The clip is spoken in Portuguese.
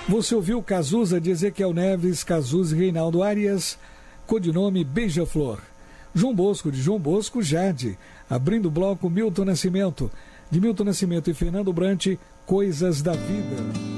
Você ouviu Cazuza de Ezequiel Neves, Cazuza e Reinaldo Arias, codinome Beija-Flor. João Bosco de João Bosco, Jade. Abrindo o bloco, Milton Nascimento. De Milton Nascimento e Fernando Brant, Coisas da Vida.